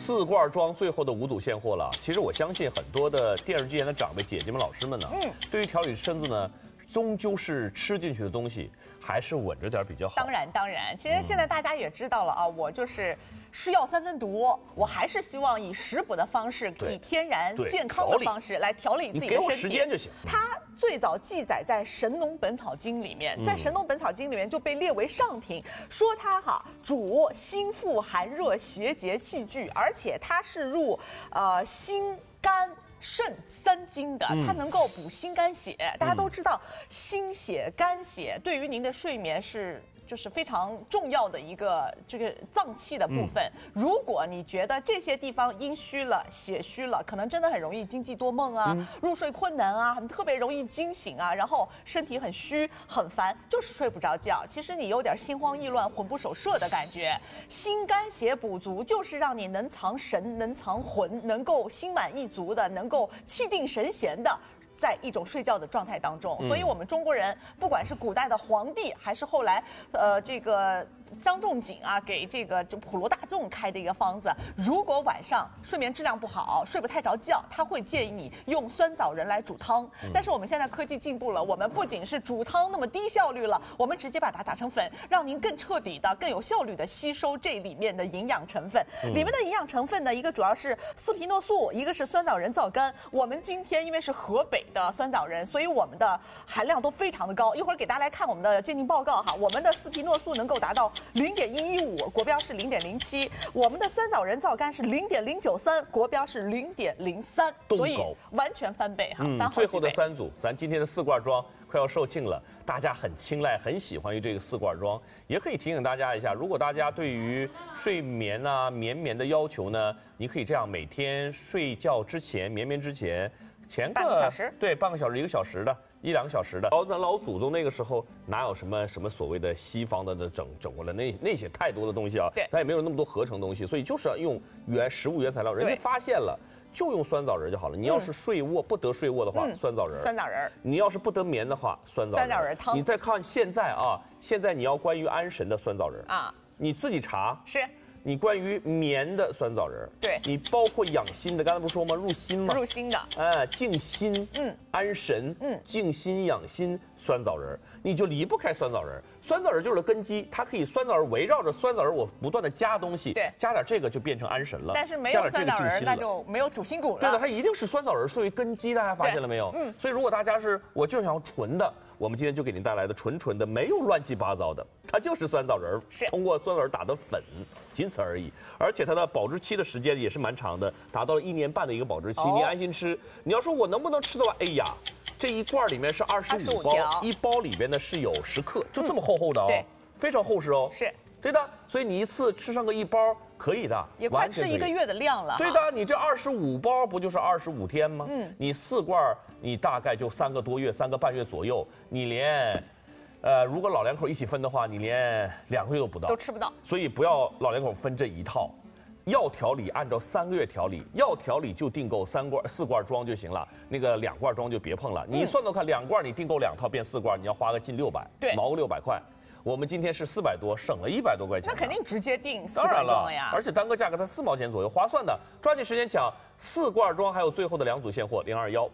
4罐装最后的5组现货了。其实我相信很多的电视机前的长辈、姐姐们、老师们呢，对于调理身子呢，终究是吃进去的东西还是稳着点比较好。 当然，其实现在大家也知道了啊，我就是是药三分毒，我还是希望以食补的方式，以天然健康的方式来调理自己的身体。 你给我时间就行。 它最早记载在《神农本草经》里面，在《神农本草经》里面就被列为上品，说它主心腹寒热邪结气聚，而且它是入心肝肾3经的，它能够补心肝血。大家都知道，心血、肝血对于您的睡眠就是非常重要的一个这个脏器的部分。如果你觉得这些地方阴虚了、血虚了，可能真的很容易惊悸多梦啊，入睡困难啊，特别容易惊醒啊，然后身体很虚、很烦，就是睡不着觉。其实你有点心慌意乱、魂不守舍的感觉。心肝血补足，就是让你能藏神、能藏魂，能够心满意足的，能够气定神闲的。在一种睡觉的状态当中，所以我们中国人不管是古代的皇帝，还是后来这个张仲景啊给这个就普罗大众开的一个方子，如果晚上睡眠质量不好，睡不太着觉，他会建议你用酸枣仁来煮汤。但是我们现在科技进步了，我们不仅是煮汤那么低效率了，我们直接把它打成粉，让您更彻底的、更有效率的吸收这里面的营养成分。里面的营养成分呢，一个主要是司匹诺素，一个是酸枣仁皂苷。我们今天因为是河北的酸枣仁，所以我们的含量都非常的高。一会儿给大家来看我们的鉴定报告哈，我们的司匹诺素能够达到0.115，国标是0.07；我们的酸枣仁皂苷是0.093，国标是0.03，所以完全翻倍哈，翻好几倍。 最后的3组，咱今天的4罐装快要售罄了，大家很青睐，很喜欢于这个4罐装。也可以提醒大家一下，如果大家对于睡眠啊、绵绵的要求呢，你可以这样，每天睡觉之前、绵绵之前。前半个小时， 对，半个小时、1个小时的，1、2个小时的。咱老祖宗那个时候哪有什么所谓的西方的整过来那些太多的东西啊？ 对， 它也没有那么多合成东西，所以就是要用食物原材料。人家发现了，就用酸枣仁就好了。你要是不得睡卧的话，酸枣仁；你要是不得眠的话，酸枣仁汤。你再看现在啊，现在你要关于安神的酸枣仁啊，你自己查是。 你关于眠的酸枣仁， 对， 你包括养心的，刚才不是说吗？入心嘛， 入心的， 静心，安神，静心养心，酸枣仁，你就离不开酸枣仁。酸枣仁就是根基，它可以酸枣仁围绕着酸枣仁，我不断的加东西， 对， 加点这个就变成安神了。 但是没有酸枣仁，那就没有主心骨了。 对的，它一定是酸枣仁作为根基，大家发现了没有？所以如果大家我就想要纯的。我们今天就给您带来的纯的，没有乱七八糟的，它就是酸枣仁，通过酸枣仁打的粉，仅此而已。而且它的保质期的时间也是蛮长的，达到了1年半的一个保质期，你安心吃。你要说我能不能吃得完？哎呀，这一罐里面是25包，一包里边呢是有10克，就这么厚厚的哦，非常厚实哦。 是。 对的，所以你一次吃上个1包可以的， 也快吃1个月的量了。 对的，你这25包不就是25天吗？你4罐，你大概就3个多月、3个半月左右，你连，如果老两口一起分的话，你连2个月都不到， 都吃不到。 所以不要老两口分这一套。要调理按照3个月调理，要调理就订购4罐装就行了，那个2罐装就别碰了。你一算算看，2罐你订购2套变4罐，你要花个近600， 对， 毛个600块。我们今天是400多，省了100多块钱。 那肯定直接订4 当然罐装呀， 而且单个价格才4毛钱左右，划算的。抓紧时间抢4罐装，还有最后的2组现货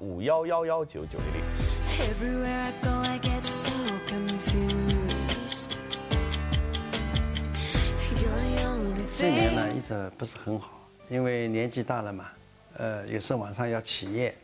，0211999900。睡眠呢一直不是很好，因为年纪大了嘛，有时候晚上要起夜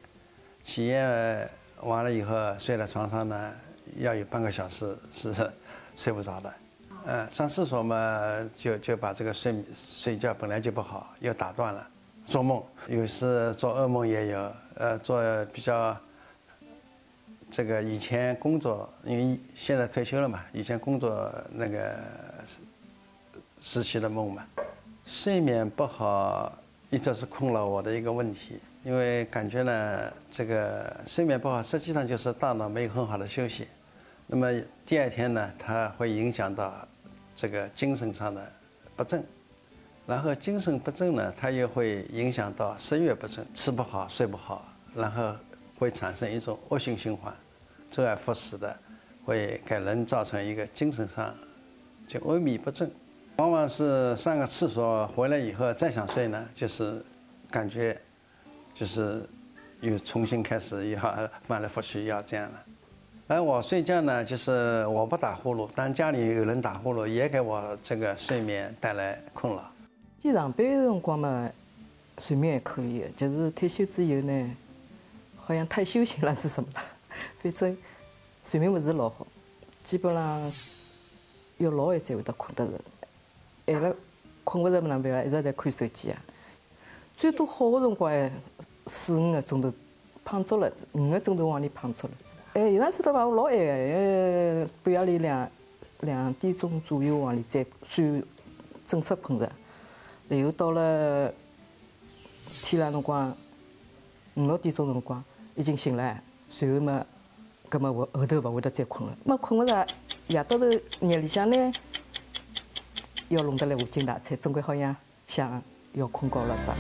完了以后睡在床上呢。要有半个小时是睡不着的，上厕所嘛就把这个睡觉本来就不好，又打断了，做梦有时做噩梦也有，做比较这个以前工作，因为现在退休了嘛，以前工作那个时期的梦嘛，睡眠不好一直是困扰我的一个问题，因为感觉呢这个睡眠不好实际上就是大脑没有很好的休息。那么第2天呢，它会影响到这个精神上的不振，然后精神不振呢，它又会影响到食欲不振，吃不好睡不好，然后会产生一种恶性循环，周而复始的，会给人造成一个精神上就萎靡不振。 往往是上个厕所回来以后再想睡呢，就是感觉就是又重新开始要翻来覆去要这样了。而我睡觉呢，就是我不打呼噜，但家里有人打呼噜，也给我这个睡眠带来困扰。 去上班的辰光嘛，睡眠还可以，就是退休之后呢，好像太休闲了是什么了？反正睡眠不是老好，基本上要老晚才会得困得着。挨了困不着哪能办啊？一直在看手机啊。最多好的辰光还4-5个钟头胖足了，5个钟头往里胖足了。有趟子的话我老晚个，半夜里2点钟左右往里再算正式困着。然后到了天亮辰光，5-6点钟辰光已经醒了，随后嘛，搿么我后头勿会得再困了。么困勿着，夜到头夜里向呢，要弄得来无精打采，总归好像想要困觉了啥。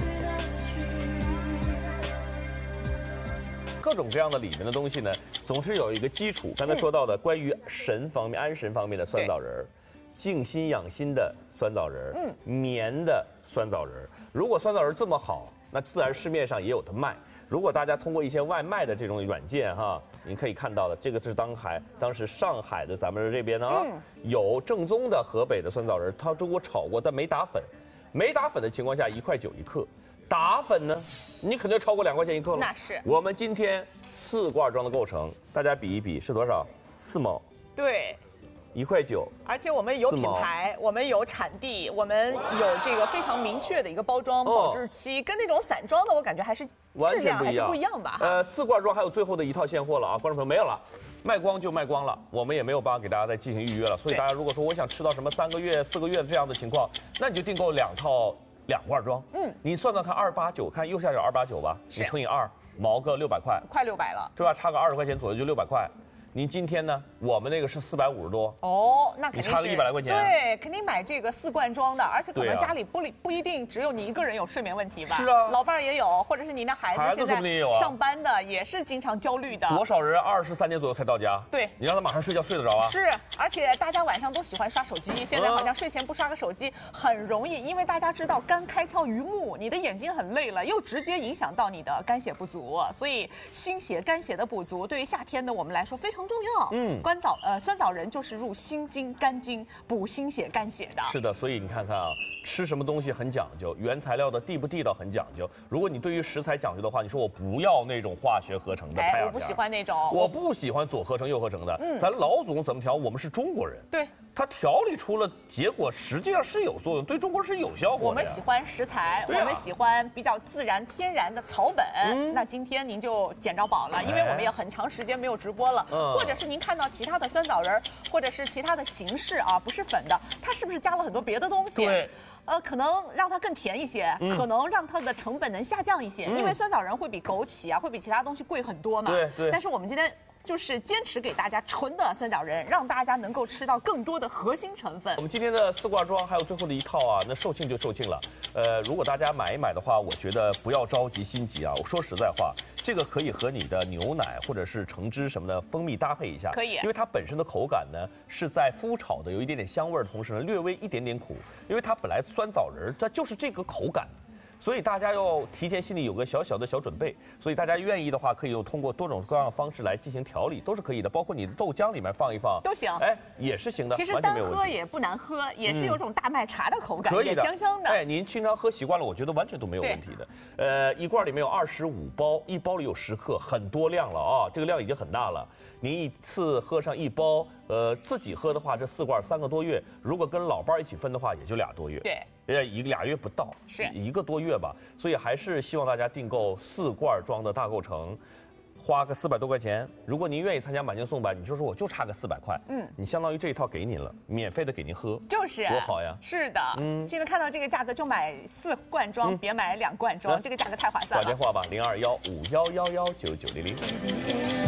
各种各样的里面的东西呢，总是有一个基础。刚才说到的关于神方面、安神方面的酸枣仁，静心养心的酸枣仁，眠的酸枣仁。如果酸枣仁这么好，那自然市面上也有的卖。如果大家通过一些外卖的这种软件哈，您可以看到的，这个是当时上海的咱们这边呢有正宗的河北的酸枣仁，它中国炒过，但没打粉。没打粉的情况下，1.9块1克。打粉呢，你肯定超过2块钱1克了。 那是。 我们今天4罐装的构成，大家比一比是多少？4毛。 对。 1.9块。 而且我们有品牌，我们有产地，我们有这个非常明确的一个包装保质期，跟那种散装的我感觉还是质量还是不一样吧。 4罐装还有最后的一套现货了啊，观众朋友没有了。卖光就卖光了，我们也没有办法给大家再进行预约了。所以大家如果说我想吃到什么3个月、4个月的这样的情况，那你就订购2套2罐装。你算算看，289，看右下角289吧，你乘以2，毛个600块， 快600了， 对吧？差个20块钱左右就600块。您今天呢？我们那个是450多哦，那肯定是你差个100来块钱。 对，肯定买这个4罐装的，而且可能家里不一定只有你一个人有睡眠问题吧？ 是啊， 老伴儿也有，或者是你的孩子现在上班的也是经常焦虑的。 多少人23点左右才到家？ 对， 你让他马上睡觉睡得着啊？ 是，而且大家晚上都喜欢刷手机，现在好像睡前不刷个手机很容易，因为大家知道肝开窍于目，你的眼睛很累了，又直接影响到你的肝血不足，所以心血、肝血的补足对于夏天的我们来说非常重要。酸枣仁就是入心经、肝经，补心血、肝血的。 是的，所以你看看啊，吃什么东西很讲究，原材料的地不地道很讲究。如果你对于食材讲究的话，你说我不要那种化学合成的太阳我不喜欢那种， 我不喜欢左合成右合成的。咱老祖宗怎么调？我们是中国人， 对， 它调理出了结果，实际上是有作用，对中国人是有效果的。 我们喜欢食材，我们喜欢比较自然天然的草本。那今天您就捡着宝了，因为我们也很长时间没有直播了，或者是您看到其他的酸枣仁，或者是其他的形式啊，不是粉的，它是不是加了很多别的东西？ 对。 可能让它更甜一些，可能让它的成本能下降一些，因为酸枣仁会比枸杞啊，会比其他东西贵很多嘛。 对。 但是我们今天就是坚持给大家纯的酸枣仁，让大家能够吃到更多的核心成分。 我们今天的4罐装还有最后的一套啊，那售罄就售罄了。如果大家买一买的话，我觉得不要着急心急啊。我说实在话，这个可以和你的牛奶或者是橙汁什么的蜂蜜搭配一下， 可以， 因为它本身的口感呢是在麸炒的有一点点香味的同时呢，略微一点点苦，因为它本来酸枣仁它就是这个口感。所以大家要提前心里有个小准备，所以大家愿意的话，可以通过多种各样的方式来进行调理，都是可以的。包括你的豆浆里面放一放都行， 也是行的。 其实单喝也不难喝，也是有种大麦茶的口感， 可以的， 香香的。 您经常喝习惯了，我觉得完全都没有问题的。一罐里面有25包，一包里有10克，很多量了啊，这个量已经很大了。您一次喝上1包，自己喝的话，这4罐3个多月，如果跟老伴一起分的话，也就2多月。 对。 2月不到， 是 1个多月吧，所以还是希望大家订购4罐装的大构成，花个400多块钱。如果您愿意参加买进送百，你就说我就差个400块，你相当于这一套给您了，免费的给您喝， 就是多好呀！ 是的，现在看到这个价格就买4罐装，别买2罐装，这个价格太划算了。 打电话吧，021511199000。